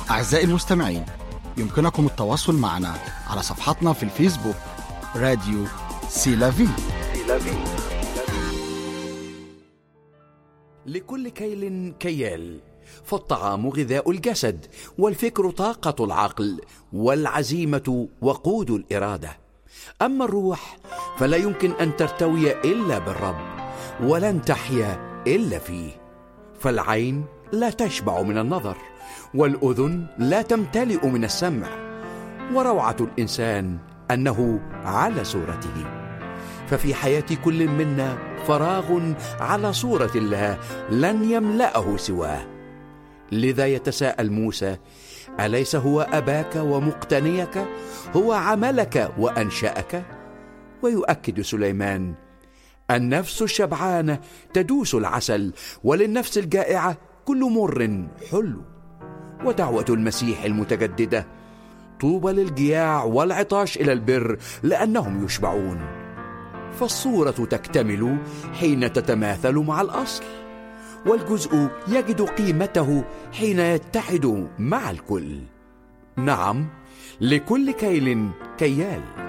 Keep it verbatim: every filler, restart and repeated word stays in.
أعزائي المستمعين، يمكنكم التواصل معنا على صفحتنا في الفيسبوك راديو سيلافي. لكل كيل كيال، فالطعام غذاء الجسد، والفكر طاقة العقل، والعزيمة وقود الإرادة. أما الروح فلا يمكن أن ترتوي إلا بالرب، ولن تحيا إلا فيه. فالعين لا تشبع من النظر، والأذن لا تمتلئ من السمع، وروعة الإنسان أنه على صورته. ففي حياة كل منا فراغ على صورة الله لن يملأه سواه. لذا يتساءل موسى: أليس هو أباك ومقتنيك؟ هو عملك وأنشأك؟ ويؤكد سليمان: النفس الشبعانة تدوس العسل، وللنفس الجائعة كل مر حلو. ودعوة المسيح المتجددة: طوبى للجياع والعطاش إلى البر لأنهم يشبعون. فالصورة تكتمل حين تتماثل مع الأصل، والجزء يجد قيمته حين يتحد مع الكل. نعم، لكل كيل كيال.